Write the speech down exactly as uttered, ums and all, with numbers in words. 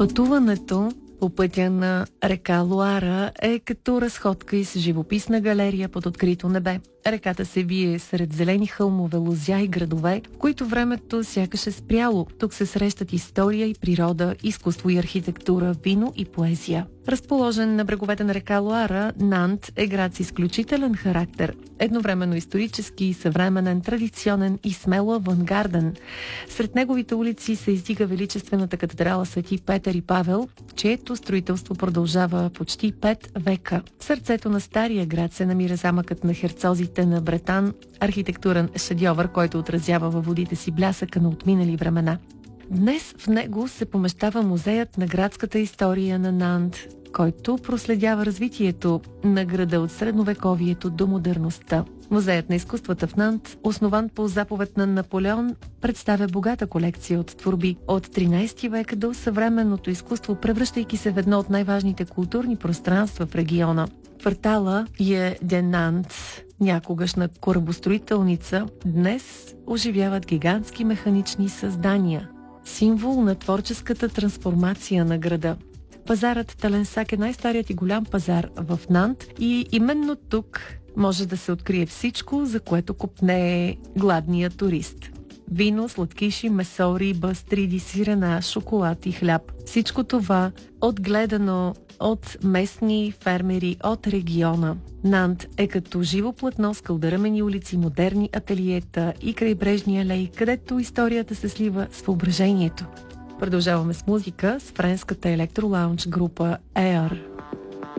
Пътуването по пътя на река Лоара е като разходка из живописна галерия под открито небе. Реката се вие сред зелени хълмове, лозя и градове, в които времето сякаш е спряло. Тук се срещат история и природа, изкуство и архитектура, вино и поезия. Разположен на бреговете на река Лоара, Нант е град с изключителен характер. Едновременно исторически, съвременен, традиционен и смело авангарден. Сред неговите улици се издига величествената катедрала Свети Петър и Павел, чието строителство продължава почти пет века. В сърцето на стария град се намира замъкът на херцозите на Бретан, архитектурен шедьовър, който отразява във водите си блясъка на отминали времена. Днес в него се помещава музеят на градската история на Нант, който проследява развитието на града от средновековието до модерността. Музеят на изкуствата в Нант, основан по заповед на Наполеон, представя богата колекция от творби от тринайсети век до съвременното изкуство, превръщайки се в едно от най-важните културни пространства в региона. Квартала е де Нант, някогашна корабостроителница, днес оживяват гигантски механични създания, символ на творческата трансформация на града. Пазарът Таленсак е най-старият и голям пазар в Нант и именно тук може да се открие всичко, за което копнее гладния турист. Вино, сладкиши, месо, риба, стриди, сирена, шоколад и хляб. Всичко това отгледано от местни фермери от региона. Нант е като живо платно с кълдърмени улици, модерни ателиета и крайбрежни алеи, където историята се слива с въображението. Продължаваме с музика с френската електролаунж група Air.